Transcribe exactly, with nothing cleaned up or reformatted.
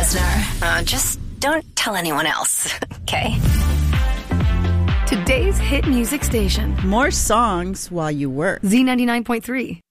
listener. Uh, just don't tell anyone else, okay? Today's hit music station. More songs while you work. Z ninety-nine point three.